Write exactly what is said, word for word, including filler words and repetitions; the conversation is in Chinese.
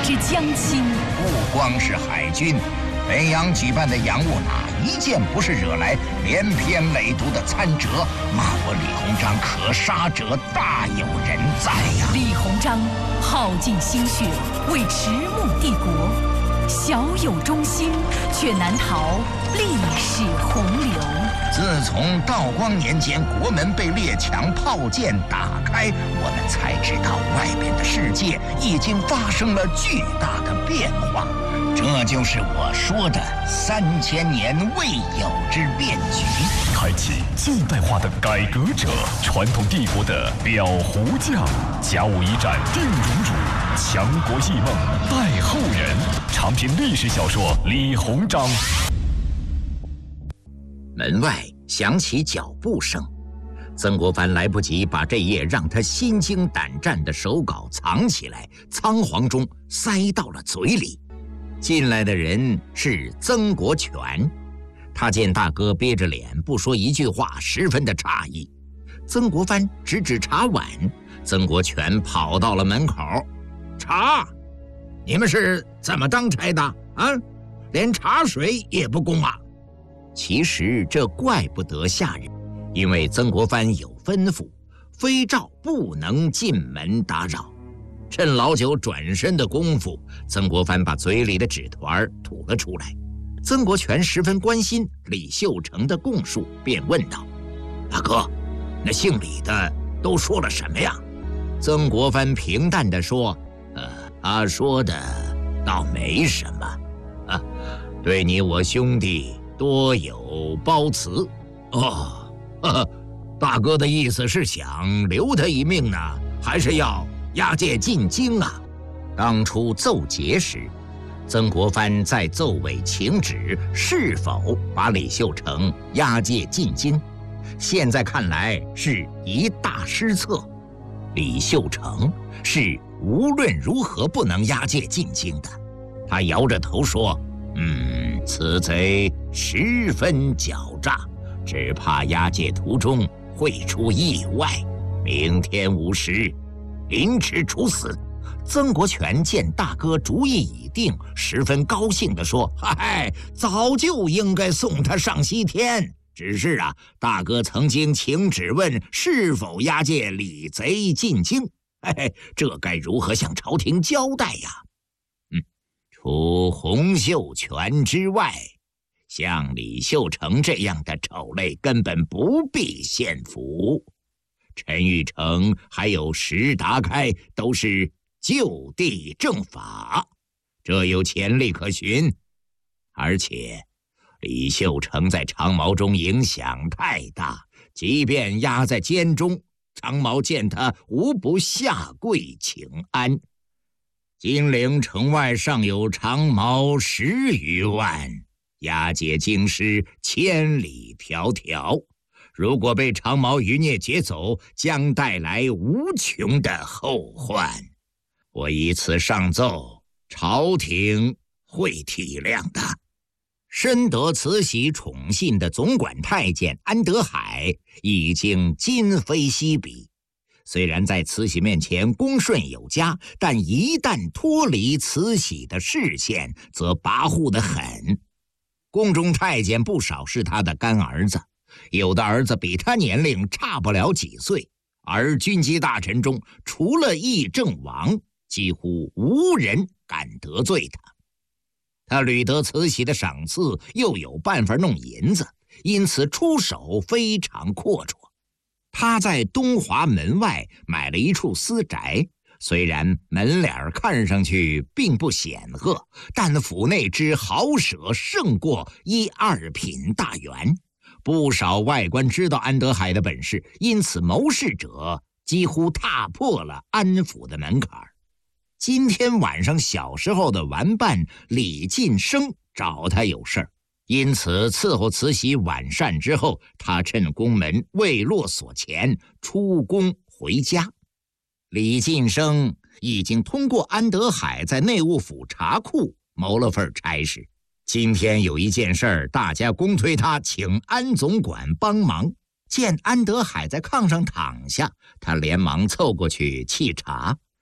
之将倾。 不光是海军，北洋举办的洋务哪一件不是惹来连篇累牍的参折，骂我李鸿章可杀者大有人在呀！ 李鸿章耗尽心血为迟暮帝国，小有忠心，却难逃历史洪流。 自从道光年间国门被列强炮舰打开，我们才知道外边的世界已经发生了巨大的变化。这就是我说的三千年未有之变局， 开启近代化的改革者，传统帝国的裱糊匠，甲午一战定荣辱，强国异梦待后人。长篇历史小说《李鸿章》。 门外响起脚步声，曾国藩来不及把这页让他心惊胆战的手稿藏起来，仓皇中塞到了嘴里。进来的人是曾国荃，他见大哥憋着脸不说一句话，十分的诧异。曾国藩指指茶碗，曾国荃跑到了门口：“茶，你们是怎么当差的啊？连茶水也不供啊？”其实这怪不得下人，因为曾国藩有吩咐，非诏不能进门打扰。趁老九转身的功夫，曾国藩把嘴里的纸团吐了出来。曾国荃十分关心李秀成的供述，便问道：“大哥，那姓李的都说了什么呀？”曾国藩平淡地说：“呃，他说的倒没什么，啊，对你我兄弟多有褒辞。哦，呵呵，大哥的意思是想留他一命呢，还是要押解进京啊？”当初奏捷时，曾国藩在奏委请旨是否把李秀成押解进京，现在看来是一大失策。李秀成是无论如何不能押解进京的。他摇着头说：“嗯，此贼十分狡诈，只怕押解途中会出意外，明天午时凌迟处死。”曾国荃见大哥主意已定，十分高兴地说：“嗨，早就应该送他上西天，只是啊，大哥曾经请旨问是否押解李贼进京，嘿嘿，这该如何向朝廷交代呀？嗯，除洪秀全之外，像李秀成这样的丑类根本不必献俘。陈玉成还有石达开都是就地正法，这有潜力可循。而且李秀成在长毛中影响太大，即便压在监中，长毛见他无不下跪请安。金陵城外尚有长毛十余万，押解京师千里迢迢，如果被长毛余孽劫走，将带来无穷的后患。我以此上奏，朝廷会体谅的。”深得慈禧宠信的总管太监安德海已经今非昔比，虽然在慈禧面前恭顺有加，但一旦脱离慈禧的视线，则跋扈得很。宫中太监不少是他的干儿子，有的儿子比他年龄差不了几岁，而军机大臣中除了议政王，几乎无人敢得罪他。他屡得慈禧的赏赐，又有办法弄银子，因此出手非常阔绰。他在东华门外买了一处私宅，虽然门脸看上去并不显赫，但府内之豪舍胜过一二品大员。不少外官知道安德海的本事，因此谋事者几乎踏破了安府的门槛。今天晚上小时候的玩伴李晋生找他有事儿，因此伺候慈禧晚膳之后，他趁宫门未落锁前出宫回家。李晋生已经通过安德海在内务府查库谋了份差事，今天有一件事儿，大家公推他请安总管帮忙。见安德海在炕上躺下，他连忙凑过去沏茶。